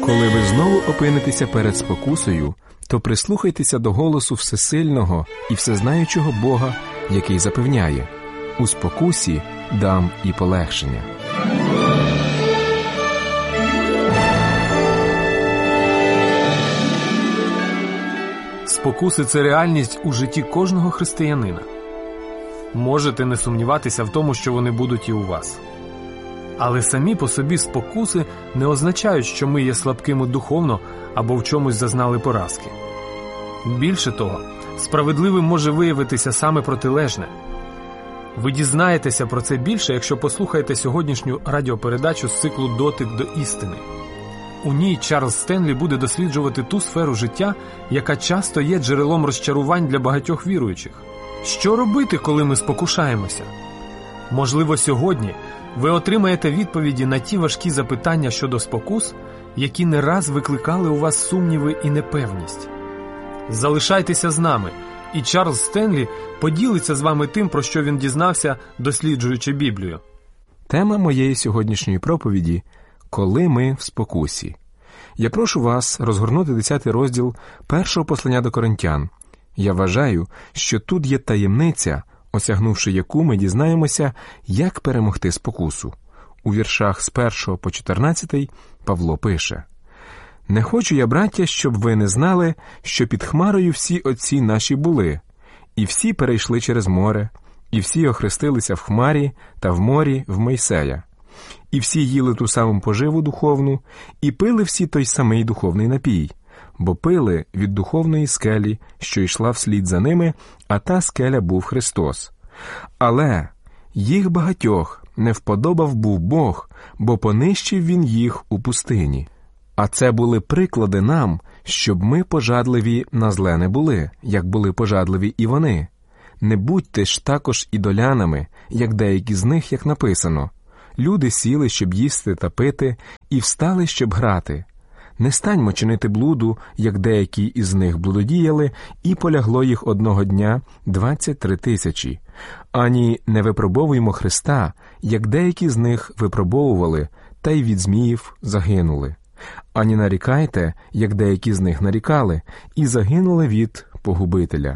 Коли ви знову опинитеся перед спокусою, то прислухайтеся до голосу всесильного і всезнаючого Бога, який запевняє: «У спокусі дам і полегшення». Спокуси – це реальність у житті кожного християнина. Можете не сумніватися в тому, що вони будуть і у вас. Але самі по собі спокуси не означають, що ми є слабкими духовно або в чомусь зазнали поразки. Більше того, справедливим може виявитися саме протилежне. Ви дізнаєтеся про це більше, якщо послухаєте сьогоднішню радіопередачу з циклу «Дотик до істини». У ній Чарльз Стенлі буде досліджувати ту сферу життя, яка часто є джерелом розчарувань для багатьох віруючих. Що робити, коли ми спокушаємося? Можливо, сьогодні ви отримаєте відповіді на ті важкі запитання щодо спокус, які не раз викликали у вас сумніви і непевність. Залишайтеся з нами, і Чарльз Стенлі поділиться з вами тим, про що він дізнався, досліджуючи Біблію. Тема моєї сьогоднішньої проповіді – «Коли ми в спокусі». Я прошу вас розгорнути 10 розділ першого послання до Коринтян. Я вважаю, що тут є таємниця, осягнувши яку ми дізнаємося, як перемогти спокусу. У віршах з 1 по 14 Павло пише: «Не хочу я, браття, щоб ви не знали, що під хмарою всі отці наші були, і всі перейшли через море, і всі охрестилися в хмарі та в морі в Мойсея. І всі їли ту саму поживу духовну, і пили всі той самий духовний напій, бо пили від духовної скелі, що йшла вслід за ними, а та скеля був Христос. Але їх багатьох не вподобав був Бог, бо понищив він їх у пустині. А це були приклади нам, щоб ми пожадливі на зле не були, як були пожадливі і вони. Не будьте ж також ідолянами, як деякі з них, як написано. Люди сіли, щоб їсти та пити, і встали, щоб грати. Не станьмо чинити блуду, як деякі із них блудодіяли, і полягло їх одного дня 23 тисячі. Ані не випробовуймо Христа, як деякі з них випробовували, та й від зміїв загинули. Ані нарікайте, як деякі з них нарікали, і загинули від погубителя.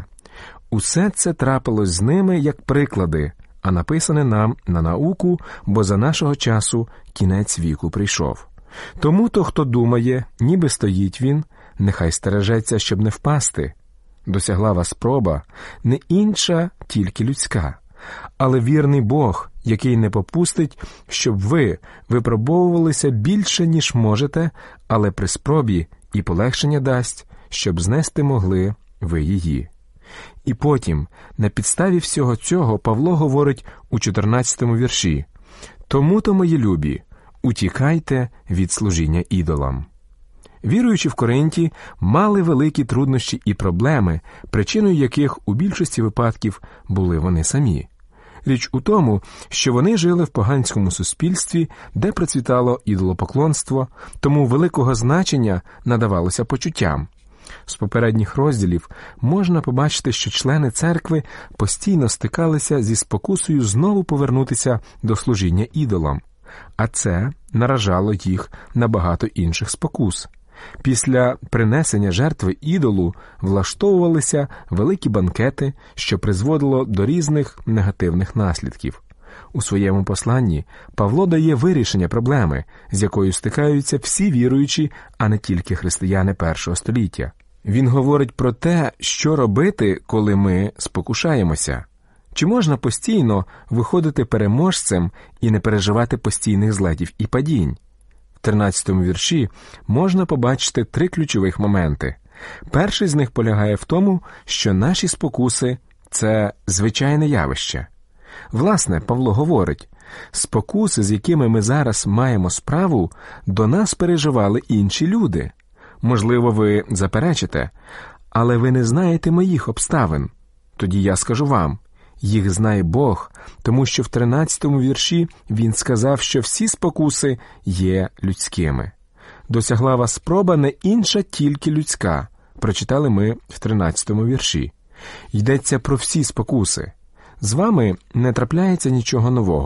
Усе це трапилось з ними як приклади, а написане нам на науку, бо за нашого часу кінець віку прийшов. Тому-то, хто думає, ніби стоїть він, нехай стережеться, щоб не впасти. Досягла вас спроба, не інша, тільки людська. Але вірний Бог, який не попустить, щоб ви випробовувалися більше, ніж можете, але при спробі і полегшення дасть, щоб знести могли ви її. І потім, на підставі всього цього, Павло говорить у 14-му вірші: «Тому-то, мої любі, утікайте від служіння ідолам». Віруючі в Коринті мали великі труднощі і проблеми, причиною яких у більшості випадків були вони самі. Річ у тому, що вони жили в поганському суспільстві, де процвітало ідолопоклонство, тому великого значення надавалося почуттям. З попередніх розділів можна побачити, що члени церкви постійно стикалися зі спокусою знову повернутися до служіння ідолам, а це наражало їх на багато інших спокус. Після принесення жертви ідолу влаштовувалися великі банкети, що призводило до різних негативних наслідків. У своєму посланні Павло дає вирішення проблеми, з якою стикаються всі віруючі, а не тільки християни першого століття. Він говорить про те, що робити, коли ми спокушаємося. Чи можна постійно виходити переможцем і не переживати постійних злетів і падінь? В 13-му вірші можна побачити 3 ключових моменти. Перший з них полягає в тому, що наші спокуси – це звичайне явище. Власне, Павло говорить, спокуси, з якими ми зараз маємо справу, до нас переживали інші люди. Можливо, ви заперечите, але ви не знаєте моїх обставин. Тоді я скажу вам, їх знає Бог, тому що в 13-му вірші він сказав, що всі спокуси є людськими. Досягла вас спроба не інша, тільки людська. Прочитали ми в 13-му вірші. Йдеться про всі спокуси. З вами не трапляється нічого нового.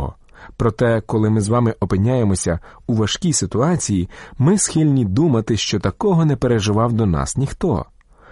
Проте, коли ми з вами опиняємося у важкій ситуації, ми схильні думати, що такого не переживав до нас ніхто.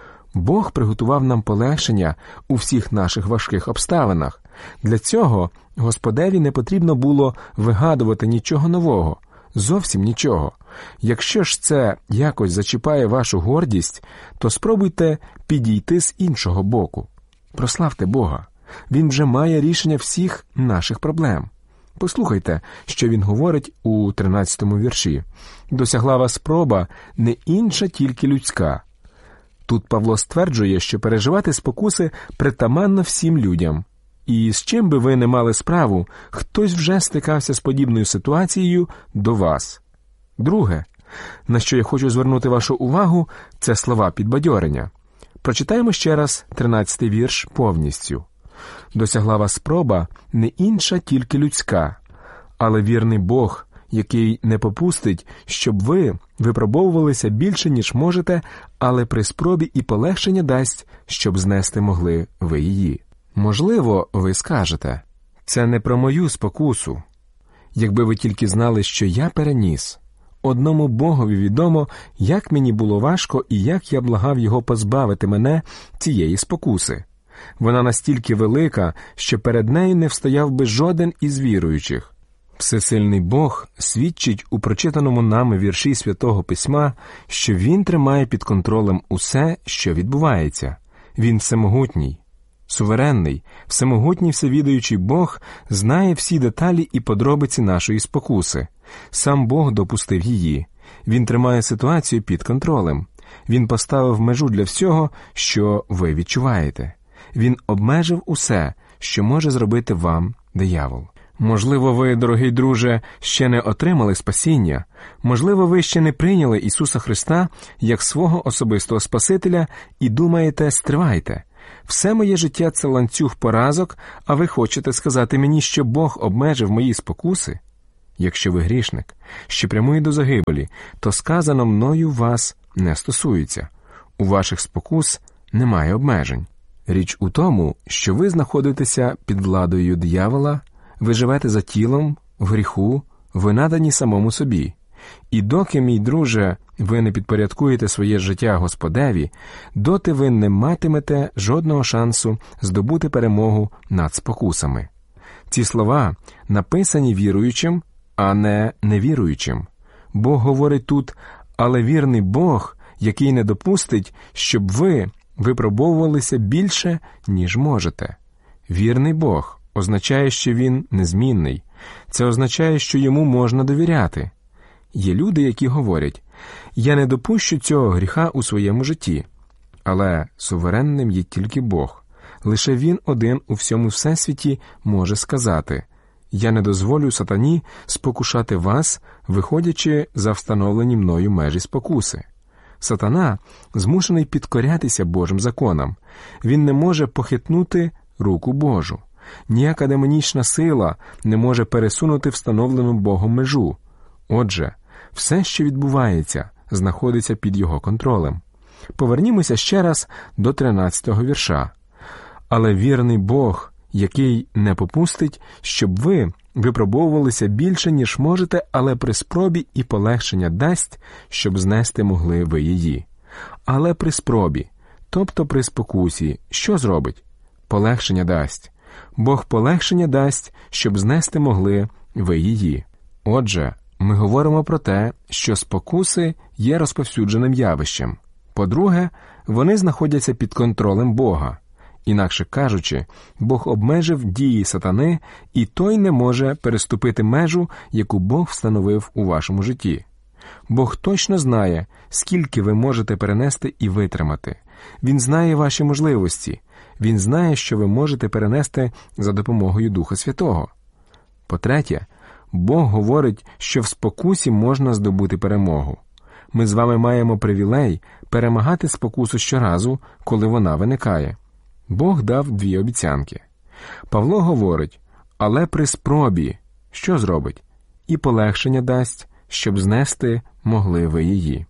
Бог приготував нам полегшення у всіх наших важких обставинах. Для цього Господеві не потрібно було вигадувати нічого нового, зовсім нічого. Якщо ж це якось зачіпає вашу гордість, то спробуйте підійти з іншого боку. Прославте Бога. Він вже має рішення всіх наших проблем. Послухайте, що він говорить у 13-му вірші. «Досягла вас спроба не інша, тільки людська». Тут Павло стверджує, що переживати спокуси притаманно всім людям. І з чим би ви не мали справу, хтось вже стикався з подібною ситуацією до вас. Друге, на що я хочу звернути вашу увагу, це слова підбадьорення. Прочитаємо ще раз 13-й вірш повністю. «Досягла вас спроба не інша, тільки людська, але вірний Бог, який не попустить, щоб ви випробовувалися більше, ніж можете, але при спробі і полегшення дасть, щоб знести могли ви її». Можливо, ви скажете, це не про мою спокусу. Якби ви тільки знали, що я переніс. Одному Богові відомо, як мені було важко і як я благав Його позбавити мене цієї спокуси. Вона настільки велика, що перед нею не встояв би жоден із віруючих. Всесильний Бог свідчить у прочитаному нами вірші Святого Письма, що Він тримає під контролем усе, що відбувається. Він всемогутній. Суверенний, всемогутній всевідаючий Бог знає всі деталі і подробиці нашої спокуси. Сам Бог допустив її. Він тримає ситуацію під контролем. Він поставив межу для всього, що ви відчуваєте. Він обмежив усе, що може зробити вам диявол. Можливо, ви, дорогий друже, ще не отримали спасіння. Можливо, ви ще не прийняли Ісуса Христа як свого особистого Спасителя і думаєте, стривайте. Все моє життя – це ланцюг поразок, а ви хочете сказати мені, що Бог обмежив мої спокуси? Якщо ви грішник, що прямує до загибелі, то сказано мною вас не стосується. У ваших спокус немає обмежень. Річ у тому, що ви знаходитеся під владою диявола, ви живете за тілом, в гріху, ви надані самому собі. І доки, мій друже, ви не підпорядкуєте своє життя Господеві, доти ви не матимете жодного шансу здобути перемогу над спокусами. Ці слова написані віруючим, а не невіруючим. Бог говорить тут, але вірний Бог, який не допустить, щоб ви випробовувалися більше, ніж можете. Вірний Бог означає, що Він незмінний. Це означає, що Йому можна довіряти. Є люди, які говорять, «Я не допущу цього гріха у своєму житті». Але суверенним є тільки Бог. Лише Він один у всьому всесвіті може сказати, «Я не дозволю сатані спокушати вас, виходячи за встановлені мною межі спокуси». Сатана змушений підкорятися Божим законам. Він не може похитнути руку Божу. Ніяка демонічна сила не може пересунути встановлену Богом межу. Отже, все, що відбувається, знаходиться під його контролем. Повернімося ще раз до 13-го вірша. «Але вірний Бог, який не попустить, щоб ви випробовувалися більше, ніж можете, але при спробі і полегшення дасть, щоб знести могли ви її». Але при спробі, тобто при спокусі, що зробить? Полегшення дасть. Бог полегшення дасть, щоб знести могли ви її. Отже, ми говоримо про те, що спокуси є розповсюдженим явищем. По-друге, вони знаходяться під контролем Бога. Інакше кажучи, Бог обмежив дії сатани, і той не може переступити межу, яку Бог встановив у вашому житті. Бог точно знає, скільки ви можете перенести і витримати. Він знає ваші можливості. Він знає, що ви можете перенести за допомогою Духа Святого. По-третє, Бог говорить, що в спокусі можна здобути перемогу. Ми з вами маємо привілей перемагати спокусу щоразу, коли вона виникає. Бог дав 2 обіцянки. Павло говорить, але при спробі, що зробить? І полегшення дасть, щоб знести могли ви її.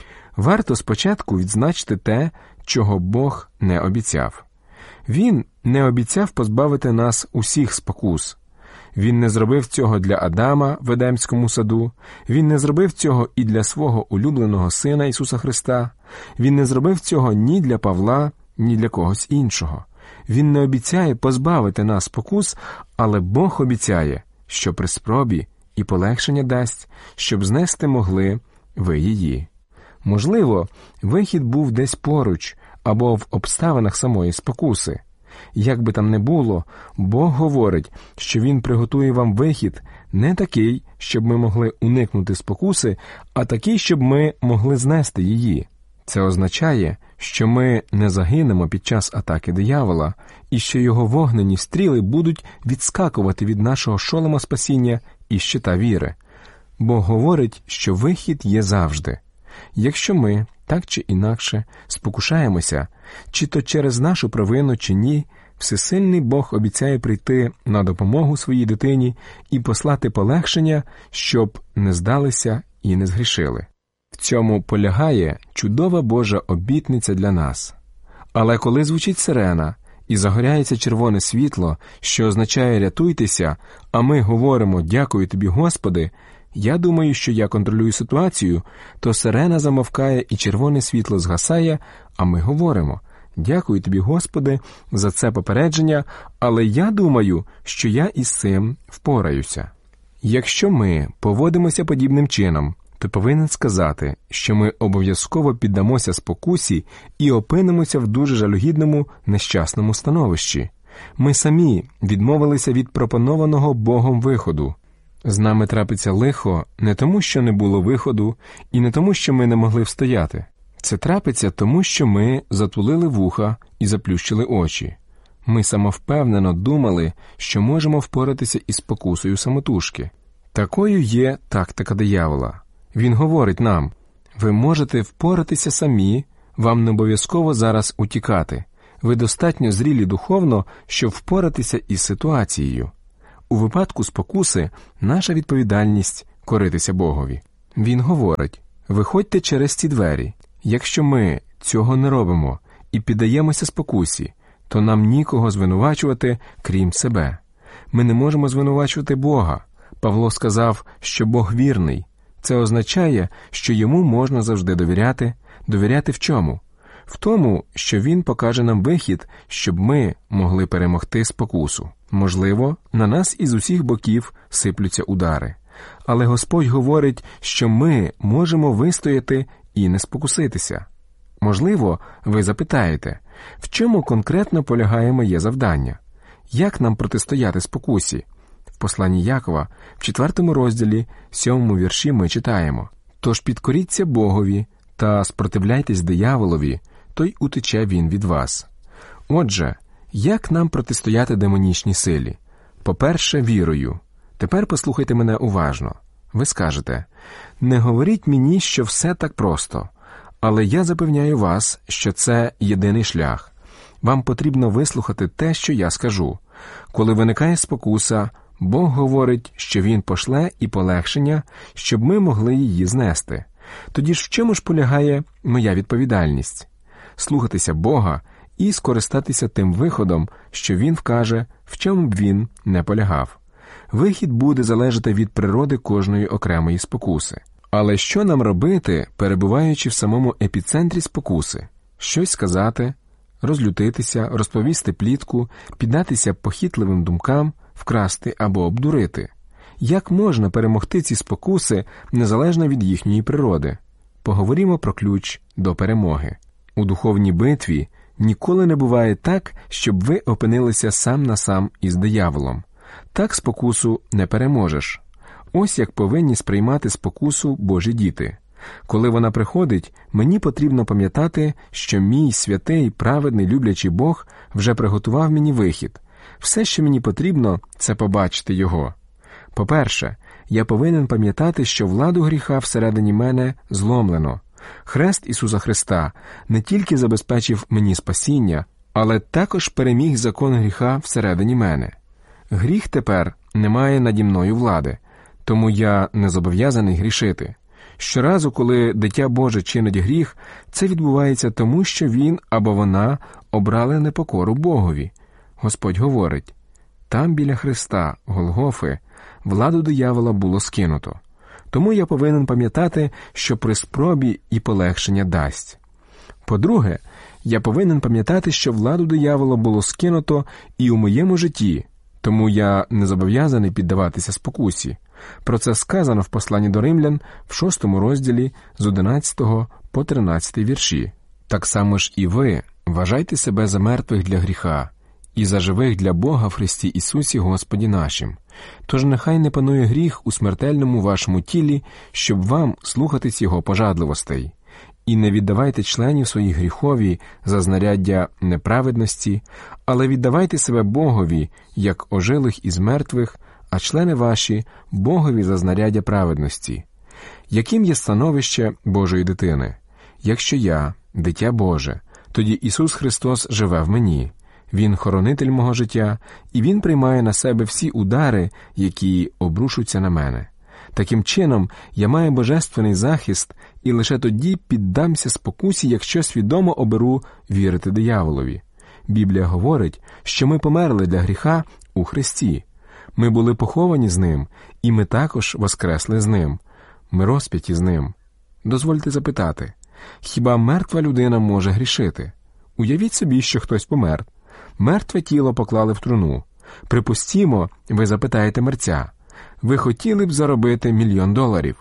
Варто спочатку відзначити те, чого Бог не обіцяв. Він не обіцяв позбавити нас усіх спокус. Він не зробив цього для Адама в Едемському саду, Він не зробив цього і для свого улюбленого Сина Ісуса Христа, Він не зробив цього ні для Павла, ні для когось іншого. Він не обіцяє позбавити нас спокус, але Бог обіцяє, що при спробі і полегшення дасть, щоб знести могли ви її. Можливо, вихід був десь поруч або в обставинах самої спокуси. Як би там не було, Бог говорить, що Він приготує вам вихід не такий, щоб ми могли уникнути спокуси, а такий, щоб ми могли знести її. Це означає, що ми не загинемо під час атаки диявола, і що його вогнені стріли будуть відскакувати від нашого шолома спасіння і щита віри. Бог говорить, що вихід є завжди. Якщо ми, так чи інакше, спокушаємося, чи то через нашу провину, чи ні, всесильний Бог обіцяє прийти на допомогу своїй дитині і послати полегшення, щоб не здалися і не згрішили. В цьому полягає чудова Божа обітниця для нас. Але коли звучить сирена і загоряється червоне світло, що означає «рятуйтеся», а ми говоримо «дякую тобі, Господи», я думаю, що я контролюю ситуацію, то сирена замовкає і червоне світло згасає, а ми говоримо «дякую тобі, Господи, за це попередження, але я думаю, що я із цим впораюся». Якщо ми поводимося подібним чином, то повинен сказати, що ми обов'язково піддамося спокусі і опинимося в дуже жалюгідному, нещасному становищі. Ми самі відмовилися від пропонованого Богом виходу. З нами трапиться лихо не тому, що не було виходу, і не тому, що ми не могли встояти. Це трапиться тому, що ми затулили вуха і заплющили очі. Ми самовпевнено думали, що можемо впоратися із спокусою самотужки. Такою є тактика диявола. Він говорить нам, ви можете впоратися самі, вам не обов'язково зараз утікати. Ви достатньо зрілі духовно, щоб впоратися із ситуацією. У випадку спокуси наша відповідальність – коритися Богові. Він говорить, виходьте через ці двері. Якщо ми цього не робимо і піддаємося спокусі, то нам нікого звинувачувати, крім себе. Ми не можемо звинувачувати Бога. Павло сказав, що Бог вірний. Це означає, що йому можна завжди довіряти. Довіряти в чому? В тому, що він покаже нам вихід, щоб ми могли перемогти спокусу. Можливо, на нас із усіх боків сиплються удари. Але Господь говорить, що ми можемо вистояти і не спокуситися. Можливо, ви запитаєте, в чому конкретно полягає моє завдання? Як нам протистояти спокусі? В посланні Якова, в 4 розділі, 7 вірші ми читаємо: «Тож підкоріться Богові та спротивляйтесь дияволові, то й утече він від вас». Отже, як нам протистояти демонічній силі? По-перше, вірою. Тепер послухайте мене уважно. Ви скажете, не говоріть мені, що все так просто, але я запевняю вас, що це єдиний шлях. Вам потрібно вислухати те, що я скажу. Коли виникає спокуса, Бог говорить, що Він пошле і полегшення, щоб ми могли її знести. Тоді ж в чому ж полягає моя відповідальність? Слухатися Бога і скористатися тим виходом, що Він вкаже, в чому б він не полягав. Вихід буде залежати від природи кожної окремої спокуси. Але що нам робити, перебуваючи в самому епіцентрі спокуси? Щось сказати, розлютитися, розповісти плітку, піддатися похитливим думкам, вкрасти або обдурити? Як можна перемогти ці спокуси, незалежно від їхньої природи? Поговоримо про ключ до перемоги. У духовній битві ніколи не буває так, щоб ви опинилися сам на сам із дияволом. Так спокусу не переможеш. Ось як повинні сприймати спокусу Божі діти. Коли вона приходить, мені потрібно пам'ятати, що мій святий, праведний, люблячий Бог вже приготував мені вихід. Все, що мені потрібно, це побачити Його. По-перше, я повинен пам'ятати, що владу гріха всередині мене зломлено. Хрест Ісуса Христа не тільки забезпечив мені спасіння, але також переміг закон гріха всередині мене. Гріх тепер не має наді мною влади, тому я не зобов'язаний грішити. Щоразу, коли дитя Боже чинить гріх, це відбувається тому, що він або вона обрали непокору Богові. Господь говорить: Там, біля Христа, Голгофи, владу диявола було скинуто. Тому я повинен пам'ятати, що при спробі і полегшення дасть. По-друге, я повинен пам'ятати, що владу диявола було скинуто і у моєму житті, тому я не зобов'язаний піддаватися спокусі. Про це сказано в посланні до Римлян в 6 розділі з 11 по 13 вірші. Так само ж і ви вважайте себе за мертвих для гріха і за живих для Бога в Христі Ісусі Господі нашим. Тож нехай не панує гріх у смертельному вашому тілі, щоб вам слухатись його пожадливостей. І не віддавайте членів своїх гріхові за знаряддя неправедності, але віддавайте себе Богові, як ожилих із мертвих, а члени ваші – Богові за знаряддя праведності. Яким є становище Божої дитини? Якщо я – дитя Боже, тоді Ісус Христос живе в мені. Він – хоронитель мого життя, і Він приймає на себе всі удари, які обрушуються на мене. Таким чином, я маю божественний захист, і лише тоді піддамся спокусі, якщо свідомо оберу вірити дияволові. Біблія говорить, що ми померли для гріха у Христі. Ми були поховані з Ним, і ми також воскресли з Ним. Ми розп'яті з Ним. Дозвольте запитати, хіба мертва людина може грішити? Уявіть собі, що хтось помер. Мертве тіло поклали в труну. Припустімо, ви запитаєте мерця, ви хотіли б заробити $1 мільйон?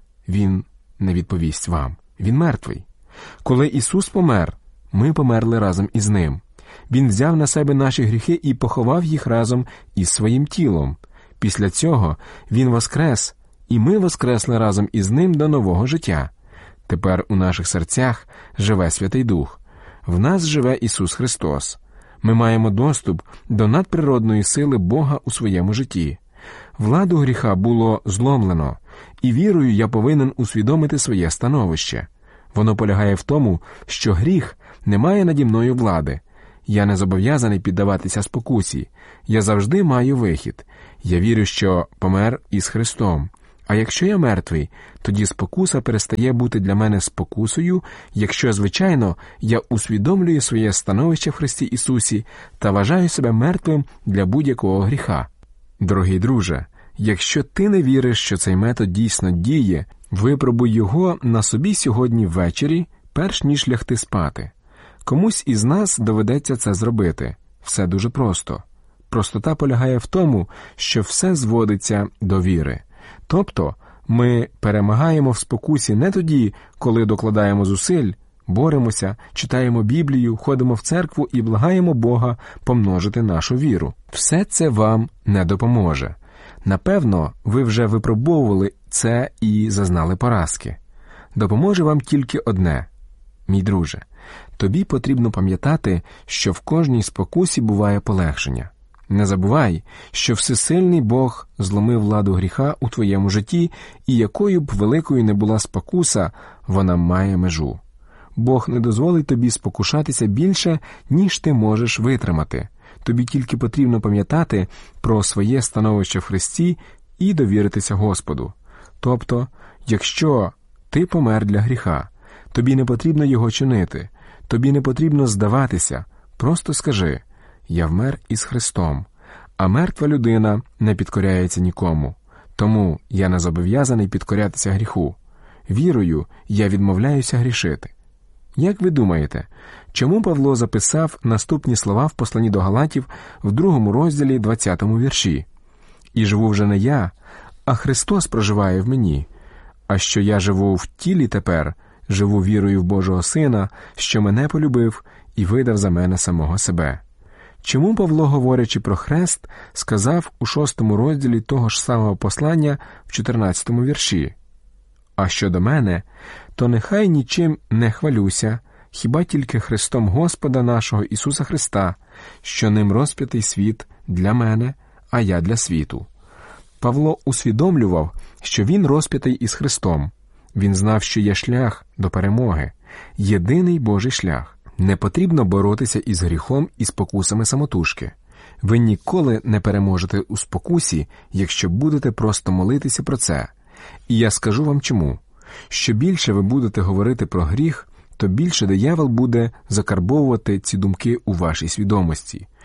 Він не відповість вам. Він мертвий. Коли Ісус помер, ми померли разом із Ним. Він взяв на себе наші гріхи і поховав їх разом із своїм тілом. Після цього Він воскрес, і ми воскресли разом із Ним до нового життя. Тепер у наших серцях живе Святий Дух. В нас живе Ісус Христос. Ми маємо доступ до надприродної сили Бога у своєму житті. Владу гріха було зломлено, і вірою я повинен усвідомити своє становище. Воно полягає в тому, що гріх не має наді мною влади. Я не зобов'язаний піддаватися спокусі. Я завжди маю вихід. Я вірю, що помер із Христом. А якщо я мертвий, тоді спокуса перестає бути для мене спокусою, якщо, звичайно, я усвідомлюю своє становище в Христі Ісусі та вважаю себе мертвим для будь-якого гріха. Дорогий друже, якщо ти не віриш, що цей метод дійсно діє, випробуй його на собі сьогодні ввечері, перш ніж лягти спати. Комусь із нас доведеться це зробити. Все дуже просто. Простота полягає в тому, що все зводиться до віри. Тобто, ми перемагаємо в спокусі не тоді, коли докладаємо зусиль, боремося, читаємо Біблію, ходимо в церкву і благаємо Бога помножити нашу віру. Все це вам не допоможе. Напевно, ви вже випробовували це і зазнали поразки. Допоможе вам тільки одне. Мій друже, тобі потрібно пам'ятати, що в кожній спокусі буває полегшення. Не забувай, що всесильний Бог зломив владу гріха у твоєму житті, і якою б великою не була спокуса, вона має межу. Бог не дозволить тобі спокушатися більше, ніж ти можеш витримати. Тобі тільки потрібно пам'ятати про своє становище в Христі і довіритися Господу. Тобто, якщо ти помер для гріха, тобі не потрібно його чинити, тобі не потрібно здаватися, просто скажи: «Я вмер із Христом», а мертва людина не підкоряється нікому, тому я не зобов'язаний підкорятися гріху. Вірою я відмовляюся грішити. Як ви думаєте, чому Павло записав наступні слова в посланні до Галатів в 2 розділі 20 вірші? «І живу вже не я, а Христос проживає в мені, а що я живу в тілі тепер, живу вірою в Божого Сина, що мене полюбив і видав за мене самого себе». Чому Павло, говорячи про хрест, сказав у 6 розділі того ж самого послання в 14 вірші: «А щодо мене, то нехай нічим не хвалюся, хіба тільки Христом Господа нашого Ісуса Христа, що ним розп'ятий світ для мене, а я для світу». Павло усвідомлював, що він розп'ятий із Христом. Він знав, що є шлях до перемоги, єдиний Божий шлях. Не потрібно боротися із гріхом і спокусами самотужки. Ви ніколи не переможете у спокусі, якщо будете просто молитися про це. І я скажу вам чому. Що більше ви будете говорити про гріх, то більше диявол буде закарбовувати ці думки у вашій свідомості.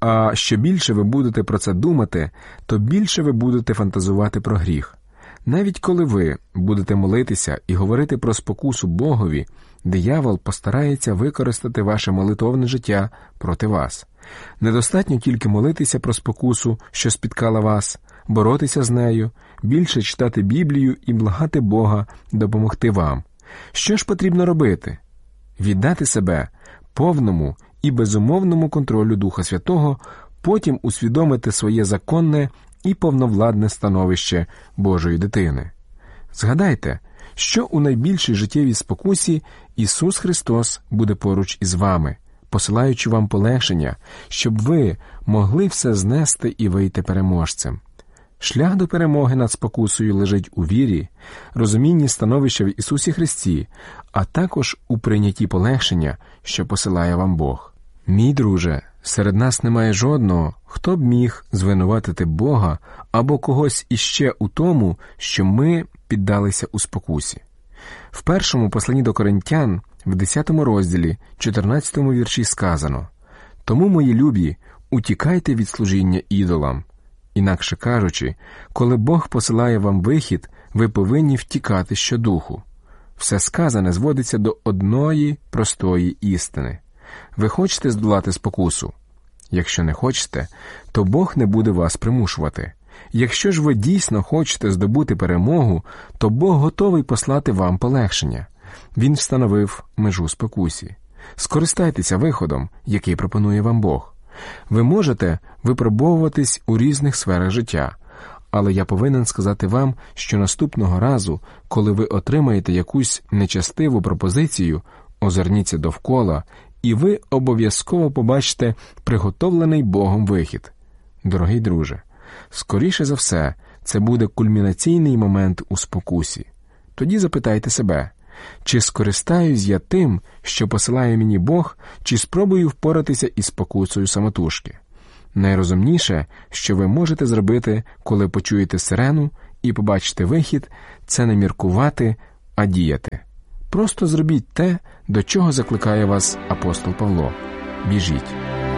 А що більше ви будете про це думати, то більше ви будете фантазувати про гріх. Навіть коли ви будете молитися і говорити про спокусу Богові, диявол постарається використати ваше молитовне життя проти вас. Недостатньо тільки молитися про спокусу, що спіткала вас, боротися з нею, більше читати Біблію і благати Бога допомогти вам. Що ж потрібно робити? Віддати себе повному і безумовному контролю Духа Святого, потім усвідомити своє законне і повновладне становище Божої дитини. Згадайте, що у найбільшій життєвій спокусі Ісус Христос буде поруч із вами, посилаючи вам полегшення, щоб ви могли все знести і вийти переможцем. Шлях до перемоги над спокусою лежить у вірі, розумінні становища в Ісусі Христі, а також у прийнятті полегшення, що посилає вам Бог. Мій друже, серед нас немає жодного, хто б міг звинуватити Бога або когось іще у тому, що ми піддалися у спокусі. В першому посланні до Коринтян, в 10 розділі, 14 вірші сказано: «Тому, мої любі, утікайте від служіння ідолам». Інакше кажучи, коли Бог посилає вам вихід, ви повинні втікати щодуху. Все сказане зводиться до одної простої істини. Ви хочете здолати спокусу? Якщо не хочете, то Бог не буде вас примушувати. Якщо ж ви дійсно хочете здобути перемогу, то Бог готовий послати вам полегшення. Він встановив межу спокусі. Скористайтеся виходом, який пропонує вам Бог. Ви можете випробовуватись у різних сферах життя, але я повинен сказати вам, що наступного разу, коли ви отримаєте якусь нечестиву пропозицію, озирніться довкола, і ви обов'язково побачите приготовлений Богом вихід. Дорогий друже, скоріше за все, це буде кульмінаційний момент у спокусі. Тоді запитайте себе, чи скористаюсь я тим, що посилає мені Бог, чи спробую впоратися із спокусою самотужки? Найрозумніше, що ви можете зробити, коли почуєте сирену і побачите вихід, це не міркувати, а діяти. Просто зробіть те, до чого закликає вас апостол Павло. Біжіть.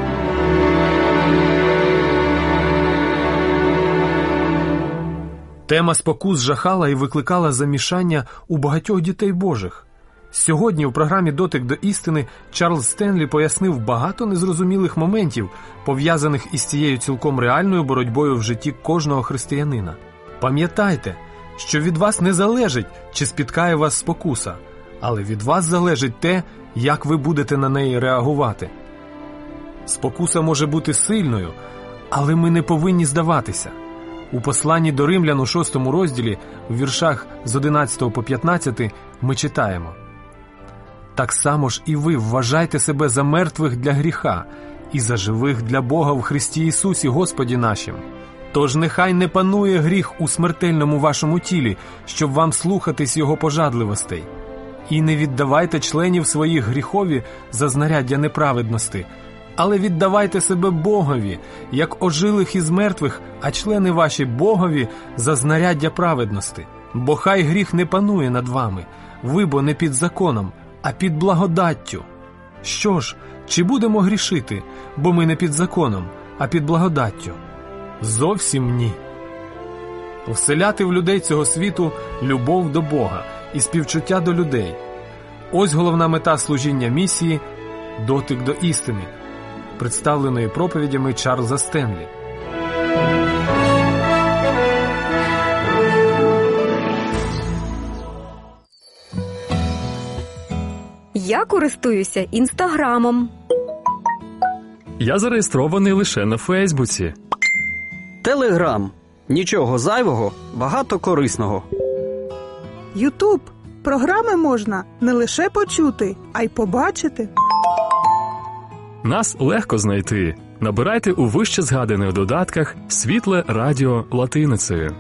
Тема спокус жахала і викликала замішання у багатьох дітей Божих. Сьогодні в програмі «Дотик до істини» Чарльз Стенлі пояснив багато незрозумілих моментів, пов'язаних із цією цілком реальною боротьбою в житті кожного християнина. Пам'ятайте, що від вас не залежить, чи спіткає вас спокуса, але від вас залежить те, як ви будете на неї реагувати. Спокуса може бути сильною, але ми не повинні здаватися. У посланні до Римлян у 6 розділі, у віршах з 11 по 15, ми читаємо: «Так само ж і ви вважайте себе за мертвих для гріха і за живих для Бога в Христі Ісусі Господі нашим. Тож нехай не панує гріх у смертельному вашому тілі, щоб вам слухатись його пожадливостей. І не віддавайте членів своїх гріхові за знаряддя неправедності, але віддавайте себе Богові, як ожилих із мертвих, а члени ваші Богові за знаряддя праведності. Бо хай гріх не панує над вами, ви бо не під законом, а під благодаттю. Що ж, чи будемо грішити, бо ми не під законом, а під благодаттю? Зовсім ні. Вселяти в людей цього світу любов до Бога і співчуття до людей. Ось головна мета служіння місії «Дотик до істини», представленої проповідями Чарльза Стенлі. Я користуюся Інстаграмом. Я зареєстрований лише на Фейсбуці. Телеграм. Нічого зайвого, багато корисного. Ютуб. Програми можна не лише почути, а й побачити. Нас легко знайти. Набирайте у вище згаданих додатках «Світле радіо» латиницею.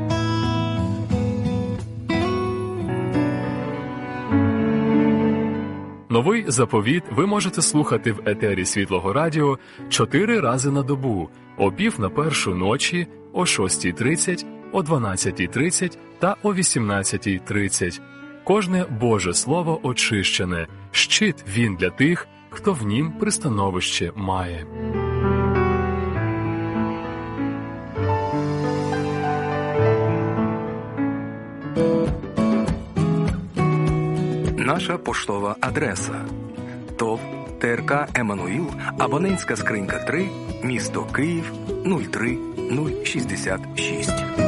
Новий заповіт ви можете слухати в етері Світлого радіо 4 рази на добу, о 1:15 ночі, о 6:30, о 12:30 та о 18:30. Кожне Боже Слово очищене, щит він для тих, хто в нім пристановище має. Наша поштова адреса: ТОВ ТРК «Еммануїл», абонентська скринька 3, місто Київ 03066.